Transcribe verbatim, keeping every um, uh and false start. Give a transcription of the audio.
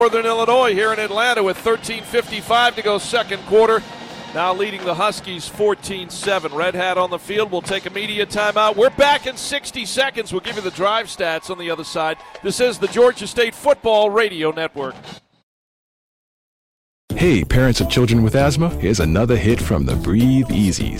Northern Illinois here in Atlanta with thirteen fifty-five to go second quarter. Now leading the Huskies fourteen seven. Red Hat on the field. We'll take a media timeout. We're back in sixty seconds. We'll give you the drive stats on the other side. This is the Georgia State Football Radio Network. Hey, parents of children with asthma, here's another hit from the Breathe Easies.